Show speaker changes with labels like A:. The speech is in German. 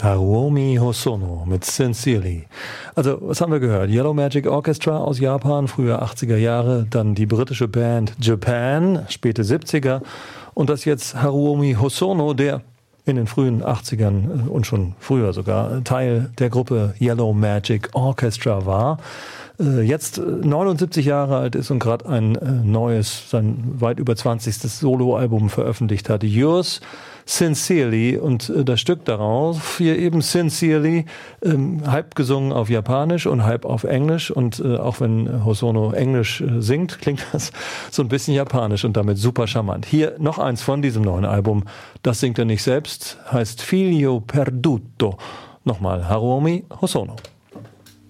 A: Haruomi Hosono mit Sincerely. Also, was haben wir gehört? Yellow Magic Orchestra aus Japan, früher 80er Jahre, dann die britische Band Japan, späte 70er und das jetzt Haruomi Hosono, der in den frühen 80ern und schon früher sogar Teil der Gruppe Yellow Magic Orchestra war. Jetzt 79 Jahre alt ist und gerade ein neues, sein weit über 20. Soloalbum veröffentlicht hat. Yours Sincerely, und das Stück darauf, hier eben Sincerely, halb gesungen auf Japanisch und halb auf Englisch, und auch wenn Hosono Englisch singt, klingt das so ein bisschen japanisch und damit super charmant. Hier noch eins von diesem neuen Album, das singt er nicht selbst, heißt Figlio Perduto. Nochmal Haruomi Hosono.